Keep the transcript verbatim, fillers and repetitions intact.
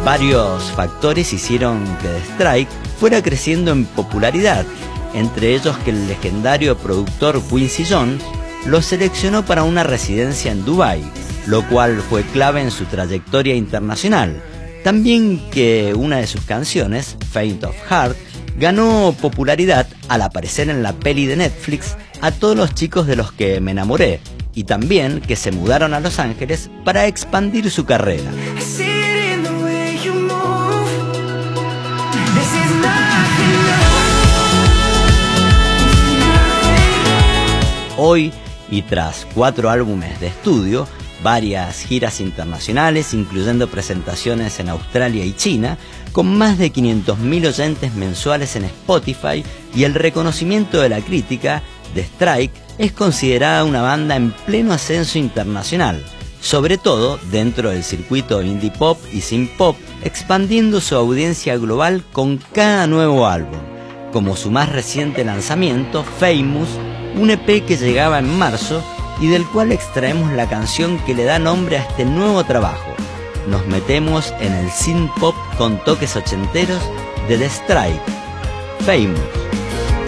Varios factores hicieron que The Strike fuera creciendo en popularidad, entre ellos que el legendario productor Quincy Jones lo seleccionó para una residencia en Dubái, lo cual fue clave en su trayectoria internacional. También que una de sus canciones, Faint of Heart, ganó popularidad al aparecer en la peli de Netflix A todos los chicos de los que me enamoré, y también que se mudaron a Los Ángeles para expandir su carrera. Hoy, y tras cuatro álbumes de estudio, varias giras internacionales, incluyendo presentaciones en Australia y China, con más de quinientos mil oyentes mensuales en Spotify y el reconocimiento de la crítica, The Strike es considerada una banda en pleno ascenso internacional, sobre todo dentro del circuito indie pop y synth pop, expandiendo su audiencia global con cada nuevo álbum, como su más reciente lanzamiento, Famous, un E P que llegaba en marzo y del cual extraemos la canción que le da nombre a este nuevo trabajo. Nos metemos en el synth pop con toques ochenteros de The Strike, Famous.